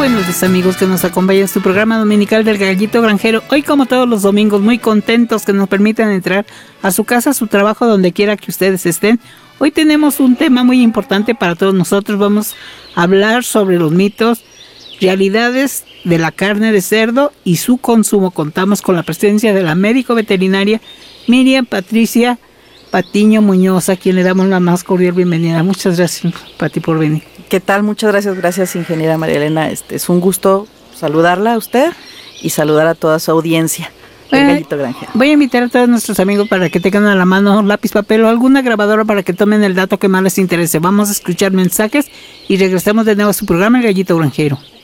buenos días, amigos que nos acompañan en su programa dominical del Gallito Granjero. Hoy, como todos los domingos, muy contentos que nos permitan entrar a su casa, a su trabajo, donde quiera que ustedes estén. Hoy tenemos un tema muy importante para todos nosotros. Vamos a hablar sobre los mitos, realidades de la carne de cerdo y su consumo. Contamos con la presencia de la médico veterinaria Miriam Patricia Patiño Muñoz, a quien le damos la más cordial bienvenida. Muchas gracias, Pati, por venir. ¿Qué tal? Muchas gracias, ingeniera María Elena. Es un gusto saludarla a usted y saludar a toda su audiencia del Gallito Granjero. Voy a invitar a todos nuestros amigos para que tengan a la mano lápiz, papel o alguna grabadora para que tomen el dato que más les interese. Vamos a escuchar mensajes y regresamos de nuevo a su programa El Gallito Granjero.